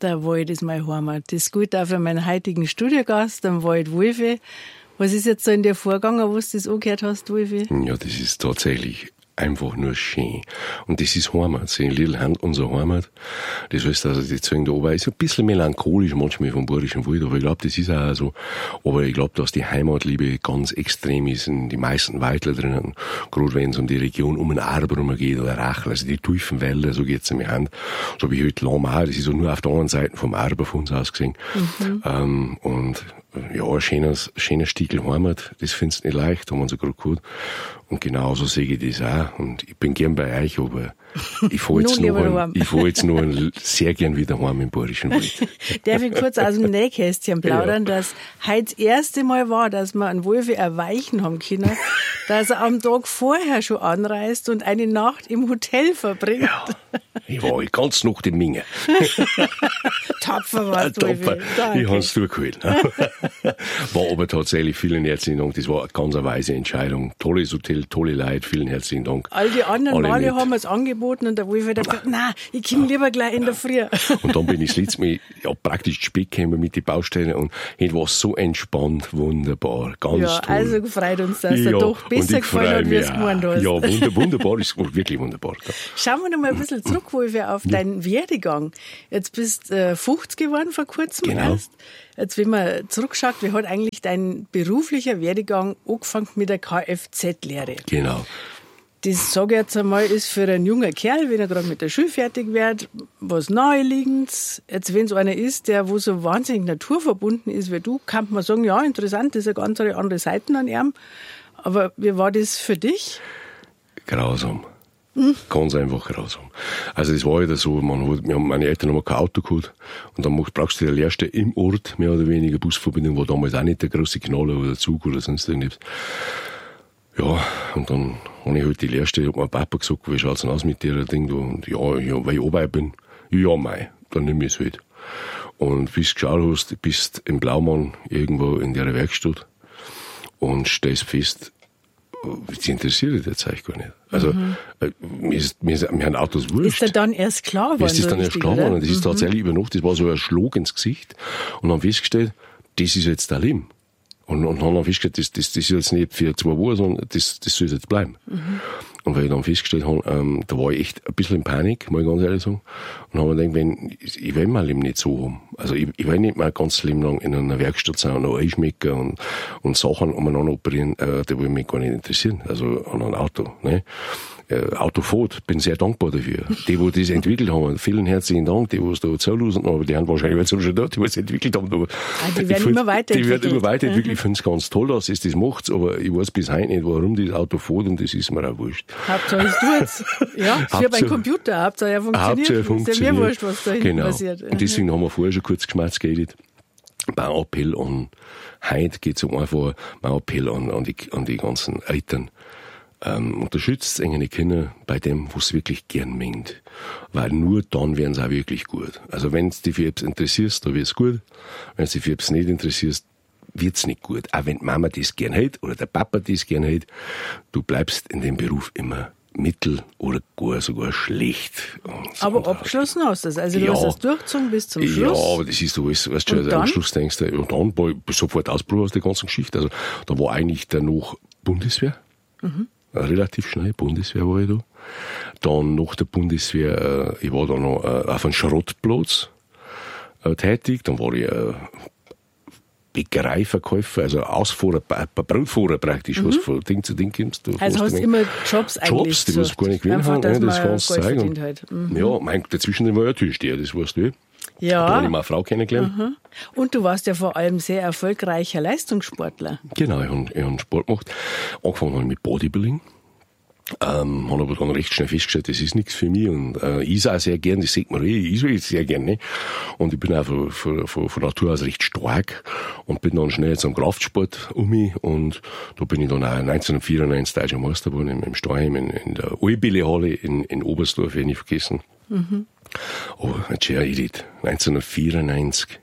Der Wald ist meine Heimat. Das gilt auch für meinen heutigen Studiogast, den Wald Wolfi. Was ist jetzt so in dir vorgegangen, wo du das angehört hast, Wolfi? Ja, das ist tatsächlich einfach nur schön. Und das ist Heimat. Sie in Little Hand, unsere Heimat. Das heißt, also, die Zeugen da oben ist ein bisschen melancholisch manchmal vom Bayerischen Wald, aber ich glaube, das ist auch so. Aber ich glaube, dass die Heimatliebe ganz extrem ist in die meisten Waldler drinnen. Gerade wenn es um die Region um den Arber geht oder Rachel, also die tiefen Wälder, so geht's in die Hand. So wie heute Lamar, das ist auch nur auf der anderen Seite vom Arber von uns aus gesehen. Und ja, ein schöner Stiegel Heimat, das findest du nicht leicht, haben wir uns gerade gehört. Und genauso sehe ich das auch. Und ich bin gern bei euch, aber ich fahre jetzt noch sehr gern wieder heim im Bayerischen Wald. Darf ich kurz aus dem Nähkästchen plaudern, dass heute das erste Mal war, dass wir einen Wolfi erweichen haben können, dass er am Tag vorher schon anreist und eine Nacht im Hotel verbringt. Ja, ich war ganz Nacht im Minge. Tapfer warst du, Wolfi. Ich habe es durchgeholt. War aber tatsächlich, vielen herzlichen Dank. Das war eine ganz weise Entscheidung. Tolles Hotel, tolle Leute, vielen herzlichen Dank. All die anderen Male haben wir es angeboten und der Wolfi hat gesagt, nein, ich komme lieber gleich in der Früh. Und dann bin ich das letzte Mal praktisch zu spät gekommen mit den Baustellen und heute war es so entspannt, wunderbar, ganz toll. Ja, also gefreut uns, dass er doch besser gefallen hat, wie es gemeint hast. Ja, wunderbar, ist wirklich wunderbar. Schauen wir noch mal ein bisschen zurück, Wolfi, auf deinen Werdegang. Jetzt bist du 50 geworden vor kurzem erst. Jetzt, wenn man zurückschaut, wie hat eigentlich dein beruflicher Werdegang angefangen mit der Kfz-Lehre? Genau. Das, sage ich jetzt einmal, ist für einen jungen Kerl, wenn er gerade mit der Schule fertig wird, was Naheliegendes. Jetzt, wenn es einer ist, der wo so wahnsinnig naturverbunden ist wie du, kann man sagen, ja, interessant, das ist eine ganz andere Seite an ihm. Aber wie war das für dich? Grausam. Ganz einfach grausam. Also das war ja so, meine Eltern haben kein Auto gehabt und dann brauchst du den Lehrste im Ort, mehr oder weniger Busverbindung, war damals auch nicht der große Knaller oder Zug oder sonst irgendwas. Ja, und dann habe ich halt die Lehrste, hat mein Papa gesagt, wie schaut's denn aus mit der Ding da? Und ja, weil ich dabei bin, ja mei, dann nimm ich es halt. Und bis du geschaut hast, bist im Blaumann irgendwo in der Werkstatt und stellst fest, das interessiert dich jetzt eigentlich gar nicht. Also, mir haben Autos wurscht. Ist dir dann erst klar geworden? Ist das dann erst klar geworden? Das ist tatsächlich über Nacht, das war so ein Schlag ins Gesicht. Und dann festgestellt, das ist jetzt dein Leben. Und haben dann festgestellt, das ist jetzt nicht für 2 Wochen, sondern das soll jetzt bleiben. Und weil ich dann festgestellt habe, da war ich echt ein bisschen in Panik, muss ich ganz ehrlich sagen. Und habe mir gedacht, ich will mein Leben nicht so haben. Also ich will nicht mein ganzes Leben lang in einer Werkstatt sein und noch einschmecken und Sachen umeinander operieren, die will mich gar nicht interessieren. Also an einem Auto, ne? Autofahrt, bin sehr dankbar dafür. Die das entwickelt haben, vielen herzlichen Dank, die es da zulassen haben, aber die haben wahrscheinlich jetzt schon da, die es entwickelt haben. Aber die werden immer weiterentwickelt. Die werden immer weiterentwickelt. Ich finde es ganz toll, dass es das macht, aber ich weiß bis heute nicht, warum das Auto fährt und das ist mir auch wurscht. Hauptsache es tut's. Ja, für beim Computer, Hauptsache er funktioniert. Ist ja mir wurscht, was da hinten passiert. Und deswegen haben wir vorher schon kurz geschmerzt geredet. Mein Appell an, heute geht es um einfach, mein Appell an die ganzen Eltern. Unterstützt eigene Kinder bei dem, was es wirklich gern mengt. Weil nur dann werden sie auch wirklich gut. Also wenn du dich für etwas interessierst, dann wird es gut. Wenn du dich für etwas nicht interessierst, wird es nicht gut. Auch wenn die Mama das gern hält oder der Papa das gern hält, du bleibst in dem Beruf immer mittel oder gar sogar schlecht. Aber abgeschlossen hast du das. Also du hast das durchgezogen bis zum Schluss. Ja, aber das ist so, weißt du, also am Schluss denkst du, und dann war ich sofort Ausbruch aus der ganzen Geschichte. Also da war eigentlich danach Bundeswehr. Relativ schnell, Bundeswehr war ich da. Dann nach der Bundeswehr, ich war da noch auf einem Schrottplatz tätig. Dann war ich Bäckereiverkäufer, also Ausfuhrer, Brotfahrer praktisch, was von Ding zu Ding kommst. Also hast du immer Jobs eigentlich? Jobs, die was gar nicht gewinnen haben, das kannst du zeigen. Halt. Ja, dazwischen war ja Türsteher, das weißt du. Ja. Da habe ich meine Frau kennengelernt. Und du warst ja vor allem sehr erfolgreicher Leistungssportler. Genau, ich habe Sport gemacht. Angefangen habe ich mit Bodybuilding. Habe aber dann recht schnell festgestellt, das ist nichts für mich. Und ich sah sehr gern, das sieht man ich so sehr gern. Ne? Und ich bin auch von Natur aus recht stark und bin dann schnell zum Kraftsport und da bin ich dann auch 1994 Deutscher Meister geworden im Steinheim in der Albille-Halle in Oberstdorf, wenn ich vergessen. Oh, jetzt schau ich das. 1994.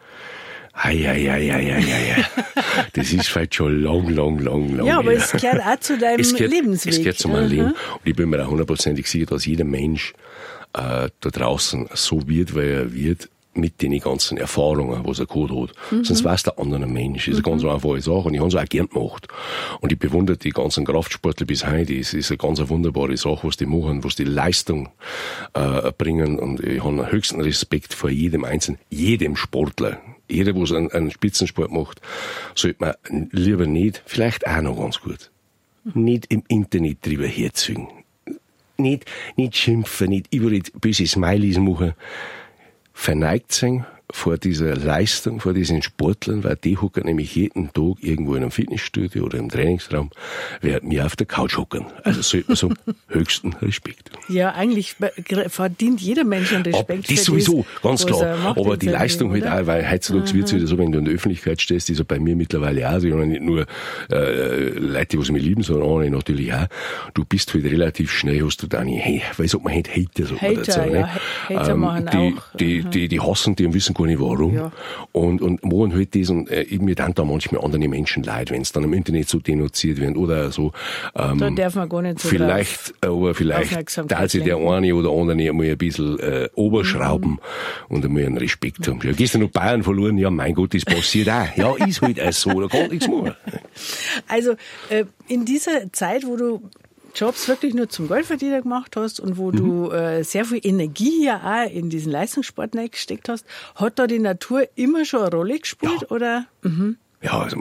Das ist vielleicht schon lang. Ja, aber es gehört auch zu deinem Lebensweg. Es gehört zu meinem Leben. Und ich bin mir auch hundertprozentig sicher, dass jeder Mensch da draußen so wird, weil er wird, mit den ganzen Erfahrungen, was er gehabt hat. Sonst wär's der andere Mensch. Das ist eine ganz einfache Sache. Und ich habe es auch gern gemacht. Und ich bewundere die ganzen Kraftsportler bis heute. Es ist eine ganz wunderbare Sache, was die machen, was die Leistung bringen. Und ich habe höchsten Respekt vor jedem Einzelnen, jedem Sportler. Jeder, der einen Spitzensport macht, sollte man lieber nicht, vielleicht auch noch ganz gut, nicht im Internet drüber herziehen. Nicht schimpfen, nicht überall böse Smileys machen. Verneigt sein vor dieser Leistung, vor diesen Sportlern, weil die hocken nämlich jeden Tag irgendwo in einem Fitnessstudio oder im Trainingsraum, während wir auf der Couch hocken. Also sollte man sagen, höchsten Respekt. Ja, eigentlich verdient jeder Mensch einen Respekt. Das sowieso, ganz klar. Aber die Leistung halt auch, weil heutzutage wird es wieder so, wenn du in der Öffentlichkeit stehst, ist ja bei mir mittlerweile auch so, ich habe nicht nur Leute, die mich lieben, sondern andere natürlich auch. Du bist halt relativ schnell, hast du dann, hey, weiß ob man Hater, sagt man dazu. Ja, Hater machen auch. Die hassen die und wissen gar nicht warum. Ja. Und machen halt das und mir dann da manchmal andere Menschen leid, wenn es dann im Internet so denunziert werden oder so. Da darf man gar nicht so vielleicht da sich der eine oder andere einmal ein bisschen oberschrauben und einmal einen Respekt haben. Ja, gestern noch Bayern verloren, ja mein Gott, das passiert auch. Ja, ist halt auch so, da kann nichts machen. Also in dieser Zeit, wo du Jobs wirklich nur zum Geldverdiener gemacht hast und wo du sehr viel Energie ja auch in diesen Leistungssport reingesteckt hast, hat da die Natur immer schon eine Rolle gespielt, oder? Ja, also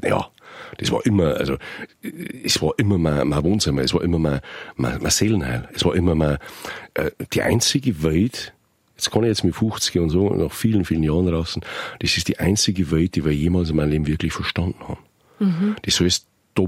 das war immer, also es war immer mein Wohnzimmer, es war immer mein Seelenheil, es war immer die einzige Welt. Jetzt kann ich jetzt mit 50 und so nach vielen, vielen Jahren draußen, das ist die einzige Welt, die wir jemals in meinem Leben wirklich verstanden haben. Das heißt, da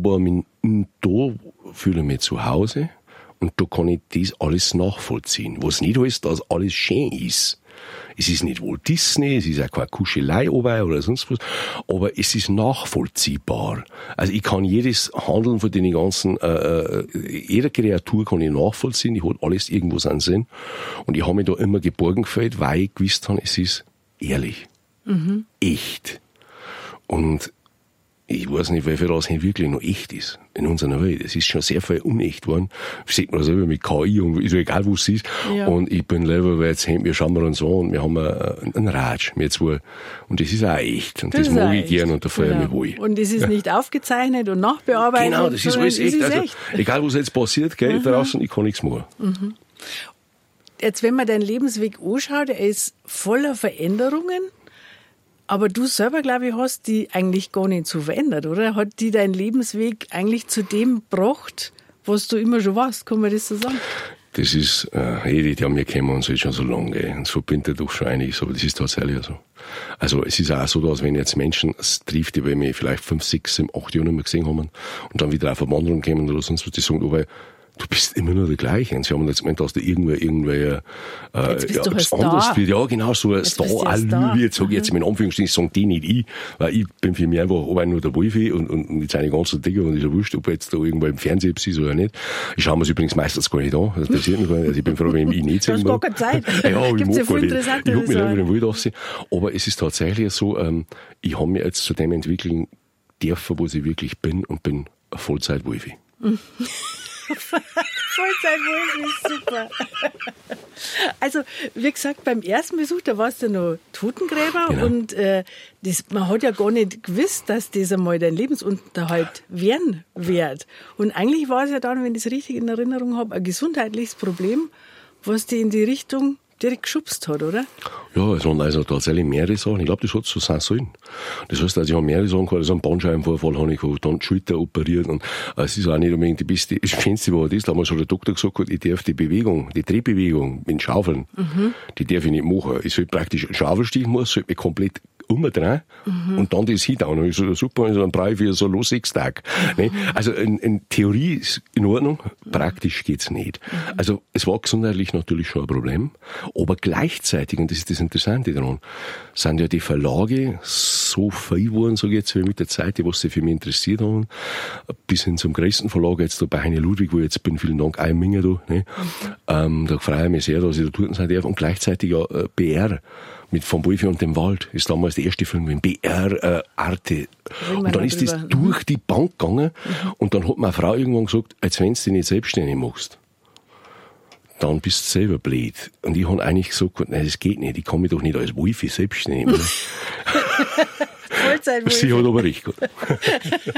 fühle ich mich zu Hause und da kann ich das alles nachvollziehen. Was nicht heißt, dass alles schön ist. Es ist nicht Walt Disney, es ist auch keine Kuschelei oder sonst was, aber es ist nachvollziehbar. Also ich kann jedes Handeln von den ganzen, jeder Kreatur kann ich nachvollziehen, die hat alles irgendwo seinen Sinn und ich habe mich da immer geborgen gefühlt, weil ich gewusst habe, es ist ehrlich, echt. Und ich weiß nicht, wie viel das wirklich noch echt ist in unserer Welt. Es ist schon sehr viel unecht worden. Das sieht man selber mit KI und ist egal, wo es ist. Ja. Und ich bin lieber, weil jetzt wir schauen wir uns an und wir haben einen Ratsch, wir zwei. Und das ist auch echt. Und das mag ich gern und da freue ich mich wohl. Und es ist nicht aufgezeichnet und nachbearbeitet. Genau, das ist alles echt. Also, egal, was jetzt passiert, gell, draußen, ich kann nichts machen. Jetzt, wenn man deinen Lebensweg anschaut, er ist voller Veränderungen. Aber du selber, glaube ich, hast die eigentlich gar nicht so verändert, oder? Hat die dein Lebensweg eigentlich zu dem gebracht, was du immer schon warst? Kann man das so sagen? Das ist, die haben wir kennen uns jetzt schon so lange, gell. Uns verbindet doch schon einiges, aber das ist tatsächlich so. Also, es ist auch so, dass wenn jetzt Menschen trifft, die wir vielleicht 5, 6, 7, 8 Jahre nicht mehr gesehen haben und dann wieder auf eine Wanderung kommen oder sonst was, die sagen, aber du bist immer nur der Gleiche. Und sie haben jetzt gemeint, dass du irgendwer etwas anderes wird. Ja, genau, so ein Star, Lüge, jetzt sage ich jetzt in Anführungsstrichen, sagen die nicht ich, weil ich bin für mich einfach nur der Wolfi und mit seinen ganzen Dinger und ist ja wurscht, ob er jetzt da irgendwo im Fernsehen ist oder nicht. Ich schaue mir es übrigens meistens gar nicht an, das interessiert mich gar nicht. Also ich bin froh, wenn ich nicht sehen mag. Du hast gar keine Zeit. Ja, gibt's ja voll interessante Ich hab mich lieber im Wald aufsehen. Aber es ist tatsächlich so, ich habe mich jetzt zu dem entwickeln dürfen, wo ich wirklich bin und bin ein Vollzeit-Wolfi. Vollzeit-Wolfi ist super. Also, wie gesagt, beim ersten Besuch, da warst du noch Totengräber, genau. Und man hat ja gar nicht gewusst, dass das einmal dein Lebensunterhalt werden wird. Und eigentlich war es ja dann, wenn ich es richtig in Erinnerung habe, ein gesundheitliches Problem, was dich in die Richtung direkt geschubst hat, oder? Ja, es waren also tatsächlich mehrere Sachen. Ich glaube, das hat so sein sollen. Das heißt, also ich habe mehrere Sachen gehabt. Also einen Bandscheibenvorfall habe ich gehabt, dann die Schulter operiert. Und es ist auch nicht unbedingt das Schönste, was das ist. Damals hat der Doktor gesagt, ich darf die Drehbewegung mit Schaufeln, die darf ich nicht machen. Ich soll praktisch einen Schaufelstich machen, sollte mich komplett umdrehen und dann das hinhauen. Ich so, super, also dann brauche ich für so los 6 Tage. Ne? Also in Theorie ist in Ordnung, praktisch geht's nicht. Also es war gesundheitlich natürlich schon ein Problem, aber gleichzeitig, und das ist das Interessante daran, sind ja die Verlage so viel geworden, sage ich jetzt, wie mit der Zeit, die was sie für mich interessiert haben, bis hin zum größten Verlag, jetzt da bei Heine Ludwig, wo ich jetzt bin, vielen Dank, ein Minger da. Ne? Da freue ich mich sehr, dass ich da tun sein darf. Und gleichzeitig ja BR, mit Vom Wolfi und dem Wald, ist damals der erste Film in BR Arte. Und dann ist das durch die Bank gegangen und dann hat meine Frau irgendwann gesagt, als wenn du dich nicht selbstständig machst, dann bist du selber blöd. Und ich habe eigentlich gesagt, nein, das geht nicht, ich kann mich doch nicht als Wolfi selbst nehmen. Vollzeit-Wolfi. Sie hat aber recht gehabt.